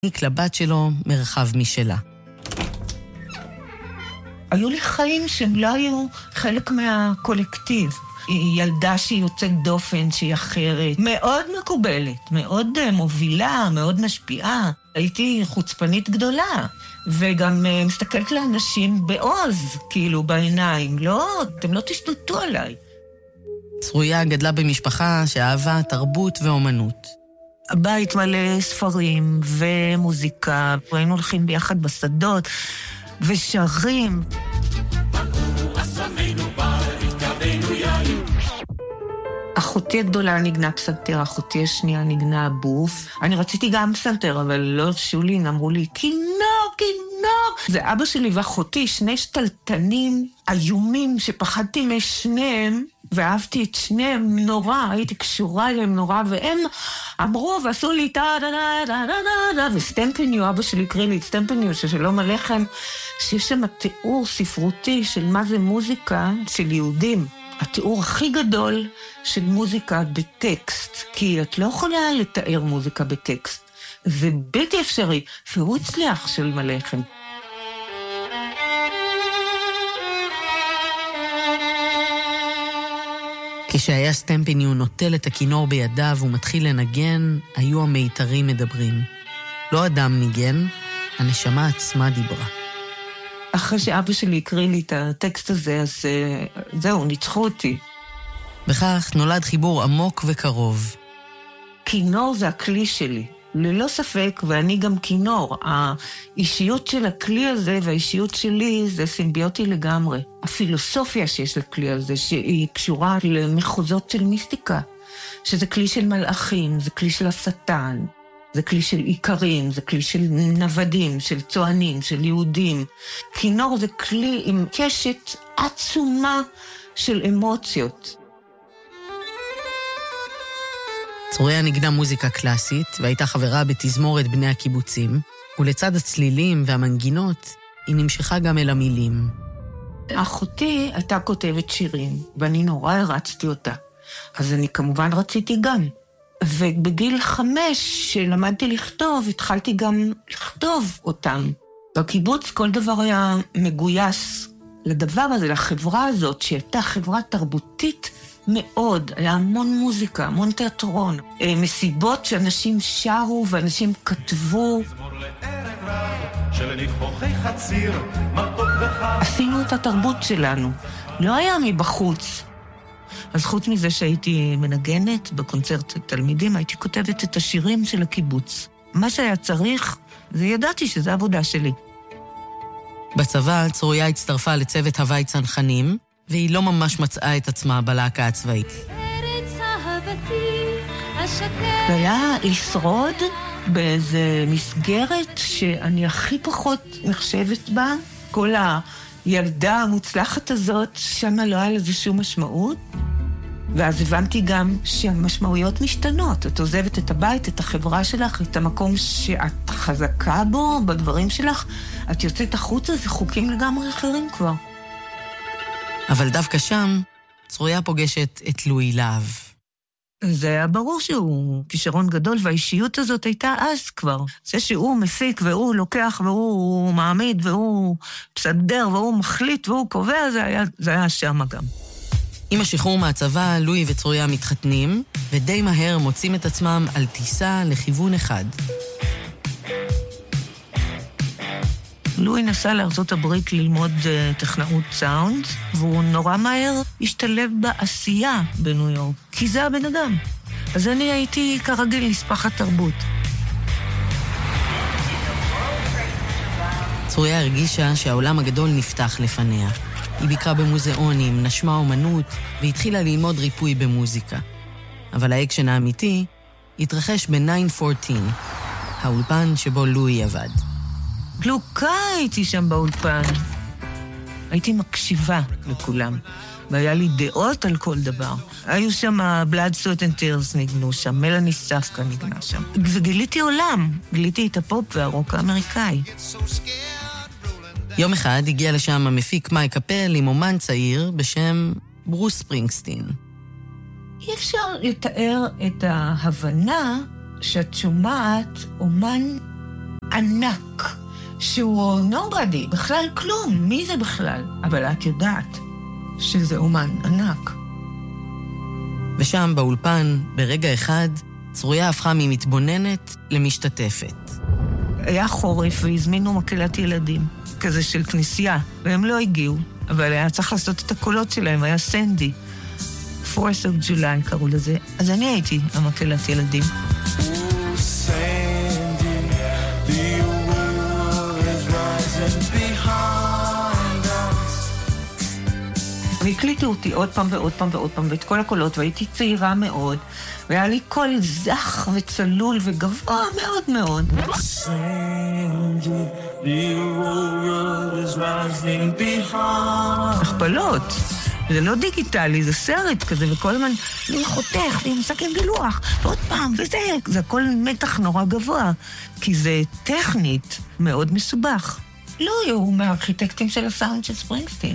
העניק לבת שלו מרחב משלה. היו לי חיים שהם לא היו חלק מהקולקטיב. היא ילדה שהיא יוצאת דופן, שהיא אחרת, מאוד מקובלת, מאוד מובילה, מאוד משפיעה. הייתי חוצפנית גדולה, וגם מסתכלת לאנשים בעוז, כאילו בעיניים. לא, אתם לא תשתלטו עליי. צרויה גדלה במשפחה שאהבה תרבות ואומנות. הבית מלא ספרים ומוזיקה, היינו הולכים ביחד בשדות ושרים. אחותי הגדולה נגנה פסנתר, אחותי השנייה נגנה בוף. אני רציתי גם פסנתר, אבל לא הרשו לי, אמרו לי, כינור, כינור. זה אבא שלי ואחותי, שני שתלטנים איומים שפחדתי משניהם, ואהבתי את שניהם נורא, הייתי קשורה אליהם נורא, והם אמרו ועשו לי טה-דה-דה-דה-דה-דה, וסטמפניו, אבא שלי הקריא לי את סטמפניו, ששלום עליכם, שיש שם תיאור ספרותי של מה זה מוזיקה של יהודים. התיאור הכי גדול של מוזיקה בטקסט, כי את לא יכולה לתאר מוזיקה בטקסט. זה בלתי אפשרי, והוא הצליח של מלאכם. כשהיה סטמפניו נוטל את הכינור בידיו ומתחיל לנגן, היו המיתרים מדברים. לא אדם ניגן, הנשמה עצמה דיברה. אחרי שאבא שלי הקריא לי את הטקסט הזה, אז זהו, ניצחו אותי. בכך נולד חיבור עמוק וקרוב. כינור זה הכלי שלי, ללא ספק, ואני גם כינור. האישיות של הכלי הזה והאישיות שלי זה סימביוטי לגמרי. הפילוסופיה שיש לכלי הזה, שהיא קשורה למחוזות של מיסטיקה, שזה כלי של מלאכים, זה כלי של השטן, זה כלי של עיקרים, זה כלי של נוודים, של צוענים, של יהודים. כינור זה כלי עם קשת עצומה של אמוציות. צרויה נגנה מוזיקה קלאסית והייתה חברה בתזמורת בני הקיבוצים, ולצד הצלילים והמנגינות היא נמשכה גם אל המילים. אחותי הייתה כותבת שירים, ואני נורא הרצתי אותה. אז אני כמובן רציתי גם. ובגיל 5, שלמדתי לכתוב, התחלתי גם לכתוב אותם. בקיבוץ כל דבר היה מגויס לדבר הזה, לחברה הזאת, שהייתה חברה תרבותית מאוד. היה המון מוזיקה, המון תיאטרון. מסיבות שאנשים שרו ואנשים כתבו. עשינו את התרבות שלנו. לא היה מבחוץ. אז חוץ מזה שהייתי מנגנת בקונצרט תלמידים, הייתי כותבת את השירים של הקיבוץ. מה שהיה צריך, זה ידעתי שזה עבודה שלי. בצבא צרויה הצטרפה לצוות הווי צנחנים, והיא לא ממש מצאה את עצמה בלהקה הצבאית. זה היה לשרוד באיזה מסגרת שאני הכי פחות נחשבת בה. כל הילדה המוצלחת הזאת, שם לא היה לזה שום משמעות. ואז הבנתי גם שהמשמעויות משתנות. את עוזבת את הבית, את החברה שלך, את המקום שאת חזקה בו, בדברים שלך. את יוצאת החוצה, זה חוקים לגמרי אחרים כבר. אבל דווקא שם, צרויה פוגשת את לואי להב. זה היה ברור שהוא כישרון גדול, והאישיות הזאת הייתה אז כבר. זה שהוא מסיק והוא לוקח והוא מעמיד והוא מסדר והוא מחליט והוא קובע, זה היה שם גם. עם השחרור מהצבא, לואי וצרויה מתחתנים, ודי מהר מוצאים את עצמם על טיסה לכיוון אחד. לואי נסע לארצות הברית ללמוד טכנאות סאונד, והוא נורא מהר השתלב בעשייה בניו יורק, כי זה הבן אדם. אז אני הייתי כרגיל נספחת תרבות. צרויה הרגישה שהעולם הגדול נפתח לפניה. היא ביקרה במוזיאונים, נשמה אומנות, והתחילה ללמוד ריפוי במוזיקה. אבל האקשן האמיתי התרחש ב-914, האולפן שבו לואי עבד. גלוקה הייתי שם באולפן. הייתי מקשיבה לכולם, והיה לי דעות על כל דבר. היו שם Blood, Sweat and Tears נגנו שם, מלאני ספקה נגנה שם. וגיליתי עולם, גיליתי את הפופ והרוק האמריקאי. יום אחד הגיע לשם המפיק מייק אפל עם אומן צעיר בשם ברוס ספרינגסטין. אי אפשר לתאר את ההבנה שאת שומעת אומן ענק, שהוא nobody, בכלל כלום, מי זה בכלל? אבל את יודעת שזה אומן ענק. ושם באולפן, ברגע אחד, צרויה הפכה ממתבוננת למשתתפת. היה חורף והזמינו מקהלת ילדים, כזה של כנסייה, והם לא הגיעו, אבל היה צריך לעשות את הקולות שלהם, היה סנדי. 4th of July קראו לזה, אז אני הייתי המקהלת ילדים. והקליטו אותי עוד פעם ועוד פעם ועוד פעם, ואת כל הקולות, והייתי צעירה מאוד, והיה לי קול זך וצלול וגבוה מאוד מאוד. הכפלות. זה לא דיגיטלי, זה סרט כזה, וכל הזמן אני חותך, אני מסכם בלוח, ועוד פעם, וזה, זה הכל מתח נורא גבוה, כי זה טכנית מאוד מסובך. לא, הוא מהארכיטקטים של הסאונד של ספרינגסטין.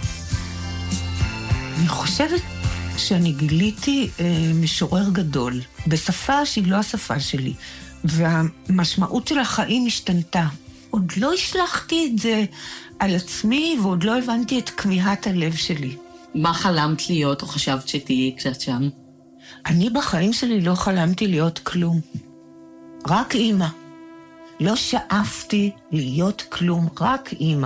אני חושבת שאני גיליתי משורר גדול, בשפה שהיא לא השפה שלי, והמשמעות של החיים השתנתה. עוד לא השלחתי את זה על עצמי, ועוד לא הבנתי את כמיהת הלב שלי. מה חלמת להיות או חשבת שתהיי כשאת שם? אני בחיים שלי לא חלמתי להיות כלום. רק אימא. לא שאפתי להיות כלום, רק אימא.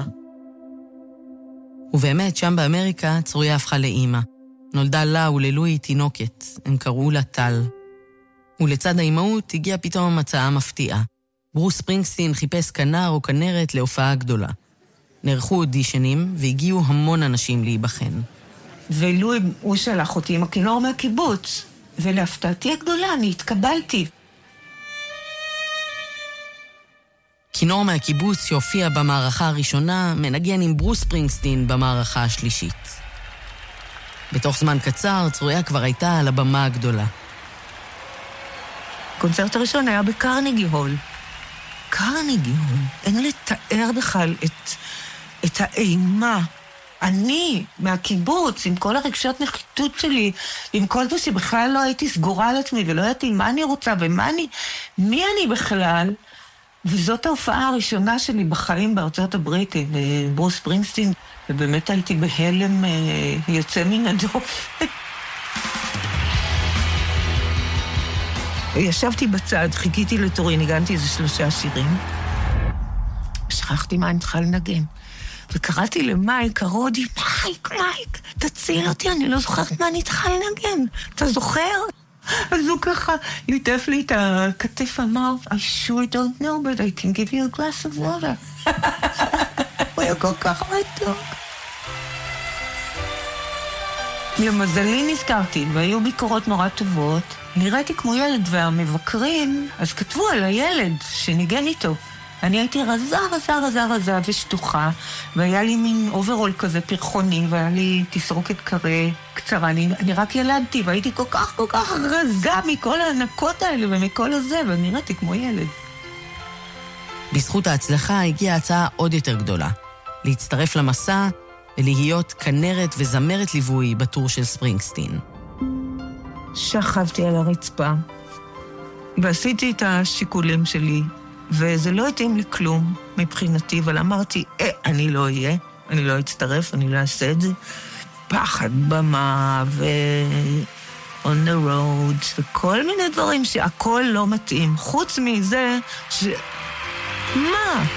ובאמת, שם באמריקה, צרויה הפכה לאימא. נולדה לה וללוי תינוקת, הם קראו לה טל. ולצד האימהות הגיעה פתאום הצעה מפתיעה. ברוס ספרינגסטין חיפש כנר או כנרת להופעה גדולה. נערכו אודישנים והגיעו המון אנשים להיבחן. ולוי, הוא שלח אותי עם הכינור מהקיבוץ, ולהפתעתי הגדולה, אני התקבלתי. כינור מהקיבוץ שהופיע במערכה הראשונה מנגן עם ברוס ספרינגסטין במערכה השלישית. בתוך זמן קצר, צרויה כבר הייתה על הבמה הגדולה. הקונצרט הראשון היה בקרניגי הול. קרניגי הול. אין לתאר בכלל את האימה. אני, מהקיבוץ, עם כל הרגשות נחיתות שלי, עם כל זה שבכלל לא הייתי סגורה על עצמי, ולא ידעתי מה אני רוצה מי אני בכלל, וזאת ההופעה הראשונה שלי בחיים בארצות הברית, ברוס ספרינגסטין, ובאמת הייתי בהלם יוצא מן הדופן. ישבתי בצד, חיכיתי לתורי, ניגנתי איזה 3 שירים. שכחתי מה אני צריכה לנגן. וקראתי למייק, הרודי, מייק, תציל אותי, אני לא זוכרת מה אני צריכה לנגן. אתה זוכר? אז הוא ככה ליטף לי את הכתף, אמר, I sure don't know, but I can give you a glass of water. הוא היה כל כך מתוק. למזלי נזכרתי, והיו ביקורות נורא טובות. נראיתי כמו ילד, והמבקרים, אז כתבו על הילד שניגן איתו. אני הייתי רזה ושטוחה, והיה לי מין אוברול כזה פרחוני, והיה לי תסרוקת קרה קצרה. אני רק ילדתי, והייתי כל כך רזה מכל הענקות האלה ומכל הזה, ואני נראיתי כמו ילד. בזכות ההצלחה הגיעה הצעה עוד יותר גדולה, להצטרף למסע ולהיות כנרת וזמרת ליווי בטור של ספרינגסטין. שכבתי על הרצפה, ועשיתי את השיקולים שלי, וזה לא התאים לי כלום מבחינתי, אבל אמרתי, אני לא אהיה, אני לא אצטרף, אני לא אעשה את זה. פחד במה on the road, וכל מיני דברים שהכל לא מתאים. חוץ מזה מה?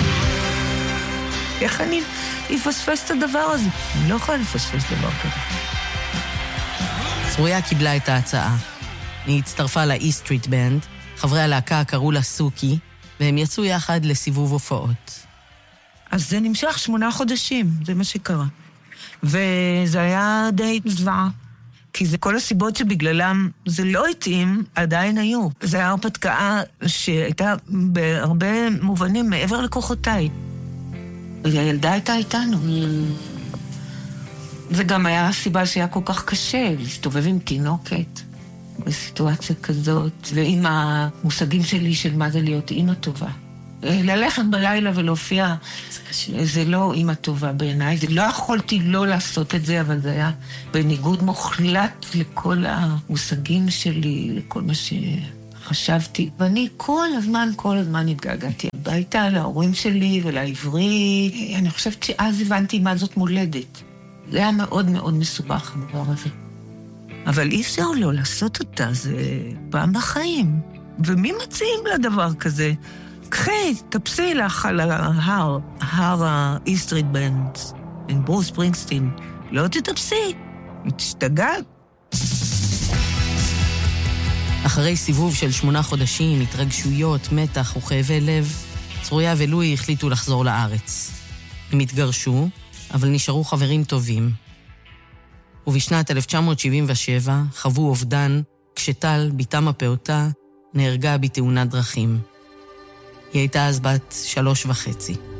איך אני אפספס את הדבר הזה? אני לא יכולה לפספס דבר כזה. צרויה קיבלה את ההצעה. היא הצטרפה ל-E-Street Band, חברי הלהקה קראו לה סוקי, והם יצאו יחד לסיבוב הופעות. אז זה נמשך 8 חודשים, זה מה שקרה. וזה היה די זוועה, כי זה כל הסיבות שבגללם זה לא התאים, עדיין היו. זה היה הרפתקה שהייתה בהרבה מובנים מעבר לכוחותיי. הילדה הייתה איתנו. זה גם היה הסיבה שהיה כל כך קשה, להסתובב עם תינוקת. בסיטואציה כזאת, ועם המושגים שלי של מה זה להיות אימא טובה. ללכת בלילה ולהופיע, זה לא אימא טובה בעיניי, זה לא יכולתי לא לעשות את זה, אבל זה היה בניגוד מוחלט לכל המושגים שלי, לכל מה חשבתי, ואני כל הזמן התגעגעתי הביתה להורים שלי ולעברית. אני חושבת שאז הבנתי מה זאת מולדת. זה היה מאוד מאוד מסובך, הדבר הזה. אבל אי אפשר לא לעשות אותה, זה פעם בחיים. ומי מציעים לדבר כזה? קחי, תפסי לך על ההר, הר האיסטריט בנד, עם ברוס ספרינגסטין. לא תתפסי, תשתגעת. אחרי סיבוב של 8 חודשים, התרגשויות, מתח וכאבי לב, צרויה ולואי החליטו לחזור לארץ. הם התגרשו, אבל נשארו חברים טובים. ובשנת 1977 חוו אובדן כשטל, בתם הפעוטה, נהרגה בתאונת דרכים. היא הייתה אז בת 3.5.